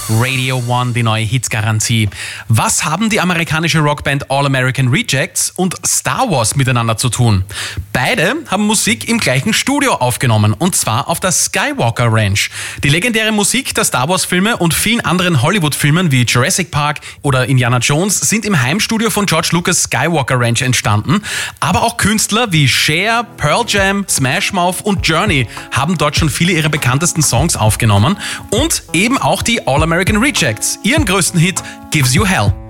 Radio One, die neue Hitsgarantie. Was haben die amerikanische Rockband All American Rejects und Star Wars miteinander zu tun? Beide haben Musik im gleichen Studio aufgenommen, und zwar auf der Skywalker Ranch. Die legendäre Musik der Star Wars Filme und vielen anderen Hollywood-Filmen wie Jurassic Park oder Indiana Jones sind im Heimstudio von George Lucas Skywalker Ranch entstanden. Aber auch Künstler wie Cher, Pearl Jam, Smash Mouth und Journey haben dort schon viele ihrer bekanntesten Songs aufgenommen. Und eben auch die All American Rejects. Ihren größten Hit Gives You Hell.